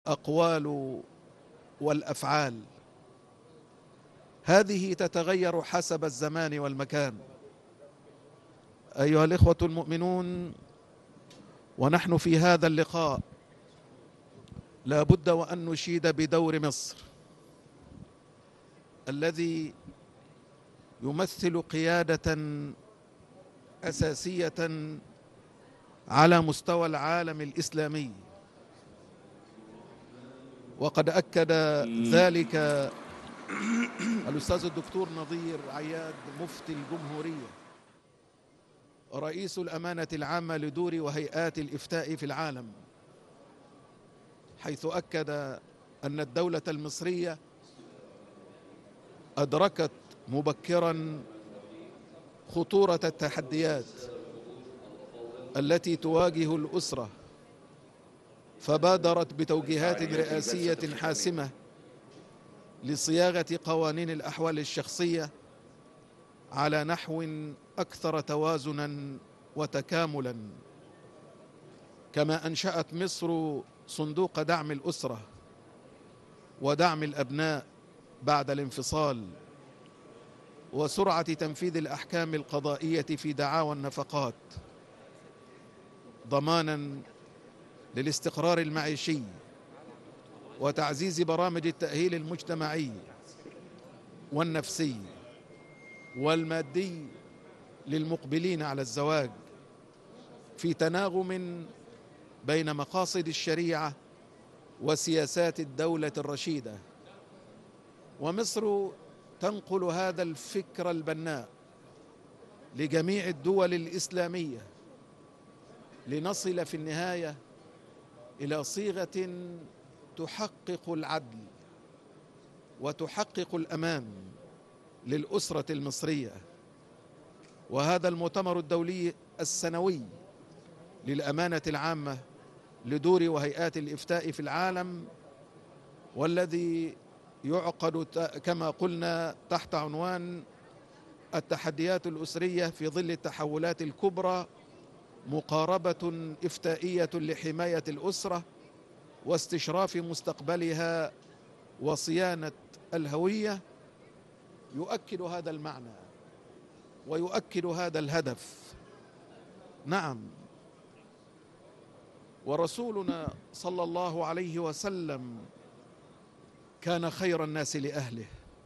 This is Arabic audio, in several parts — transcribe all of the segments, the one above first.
الأقوال والأفعال هذه تتغير حسب الزمان والمكان. أيها الإخوة المؤمنون، ونحن في هذا اللقاء لا بد وأن نشيد بدور مصر الذي يمثل قيادة أساسية على مستوى العالم الإسلامي، وقد أكد ذلك الأستاذ الدكتور نظير عياد مفتي الجمهورية رئيس الأمانة العامة لدور وهيئات الإفتاء في العالم، حيث أكد أن الدولة المصرية أدركت مبكرا خطورة التحديات التي تواجه الأسرة، فبادرت بتوجيهات رئاسية حاسمة لصياغة قوانين الأحوال الشخصية على نحو أكثر توازنا وتكاملا. كما أنشأت مصر صندوق دعم الأسرة ودعم الأبناء بعد الانفصال، وسرعة تنفيذ الأحكام القضائية في دعاوى النفقات، ضمانا للاستقرار المعيشي وتعزيز برامج التأهيل المجتمعي والنفسي والمادي للمقبلين على الزواج، في تناغم بين مقاصد الشريعة وسياسات الدولة الرشيدة. ومصر تنقل هذا الفكر البناء لجميع الدول الإسلامية لنصل في النهاية إلى صيغة تحقق العدل وتحقق الأمان للأسرة المصرية. وهذا المؤتمر الدولي السنوي للأمانة العامة لدور وهيئات الإفتاء في العالم، والذي يعقد كما قلنا تحت عنوان التحديات الأسرية في ظل التحولات الكبرى، مقاربة إفتائية لحماية الأسرة واستشراف مستقبلها وصيانة الهوية، يؤكد هذا المعنى ويؤكد هذا الهدف. نعم، ورسولنا صلى الله عليه وسلم كان خير الناس لأهله،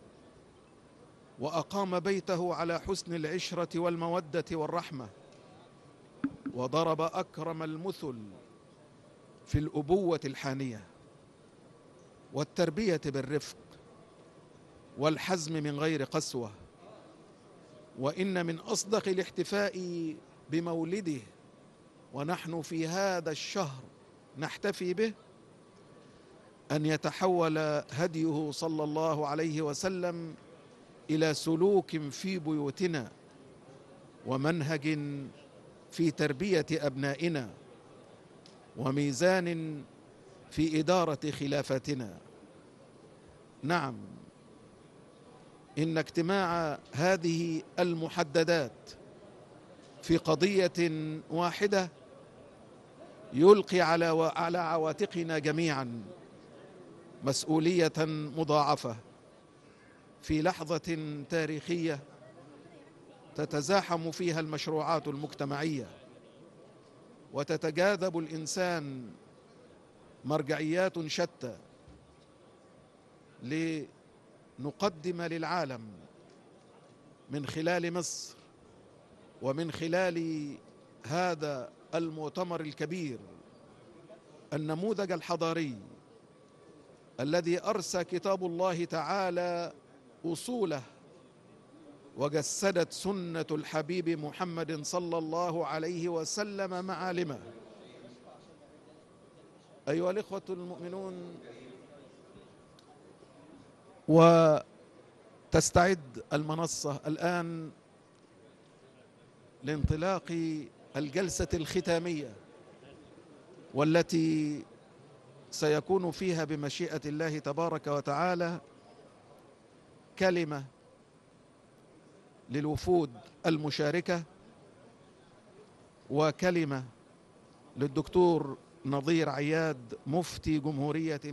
وأقام بيته على حسن العشرة والمودة والرحمة، وضرب أكرم المثل في الأبوة الحانية والتربية بالرفق والحزم من غير قسوة. وإن من أصدق الاحتفاء بمولده ونحن في هذا الشهر نحتفي به أن يتحول هديه صلى الله عليه وسلم إلى سلوك في بيوتنا ومنهج في تربية أبنائنا وميزان في إدارة خلافتنا. نعم، إن اجتماع هذه المحددات في قضية واحدة يلقي على عواتقنا جميعا مسؤولية مضاعفة في لحظة تاريخية تتزاحم فيها المشروعات المجتمعية وتتجاذب الإنسان مرجعيات شتى لنقدم للعالم من خلال مصر ومن خلال هذا المؤتمر الكبير النموذج الحضاري الذي أرسى كتاب الله تعالى أصوله وجسدت سنة الحبيب محمد صلى الله عليه وسلم معالمه. أيها الإخوة المؤمنون، وتستعد المنصة الآن لانطلاق الجلسة الختامية، والتي سيكون فيها بمشيئة الله تبارك وتعالى كلمة للوفود المشاركة، وكلمة للدكتور نظير عياد مفتي جمهورية